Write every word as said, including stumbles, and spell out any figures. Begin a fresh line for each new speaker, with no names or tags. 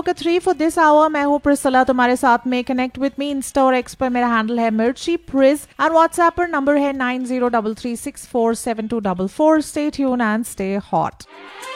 का three for this our. मैं हूँ प्रिसला तुम्हारे साथ में। कनेक्ट विद मी इंस्टा और एक्स पर मेरा हैंडल है मिर्ची प्रिस एंड व्हाट्सएप पर नंबर है nine zero three three six four seven to four four. Stay tune and stay hot.